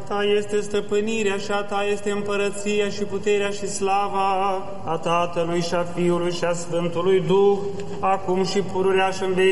Ta este stăpânirea și a Ta este împărăția și puterea și slava a Tatălui și a Fiului și a Sfântului Duh, acum și pururea și în veci